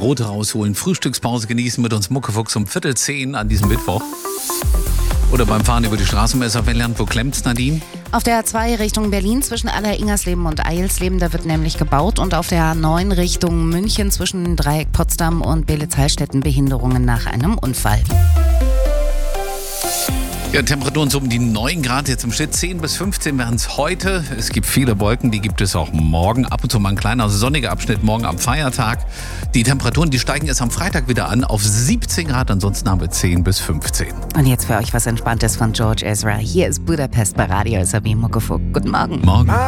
Brot rausholen, Frühstückspause genießen, mit uns Muckefuchs um 9:45 an diesem Mittwoch. Oder beim Fahren über die Straßenmesser Welland, wo klemmt's, Nadine? Auf der A2 Richtung Berlin zwischen Aller-Ingersleben und Eilsleben, da wird nämlich gebaut. Und auf der A9 Richtung München zwischen Dreieck Potsdam und Belitz-Heilstätten Behinderungen nach einem Unfall. Ja, Temperaturen so um die 9 Grad, jetzt im Schnitt 10 bis 15 werden es heute. Es gibt viele Wolken, die gibt es auch morgen. Ab und zu mal ein kleiner sonniger Abschnitt morgen am Feiertag. Die Temperaturen, die steigen erst am Freitag wieder an auf 17 Grad, ansonsten haben wir 10 bis 15. Und jetzt für euch was Entspanntes von George Ezra. Hier ist Budapest bei Radio SRB Muckefuchs. Guten Morgen. Morgen.